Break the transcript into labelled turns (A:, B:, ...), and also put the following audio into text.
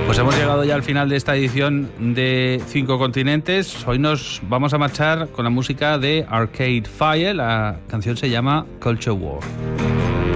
A: Pues hemos llegado ya al final de esta edición de 5 Continentes. Hoy nos vamos a marchar con la música de Arcade Fire. La canción se llama Culture War.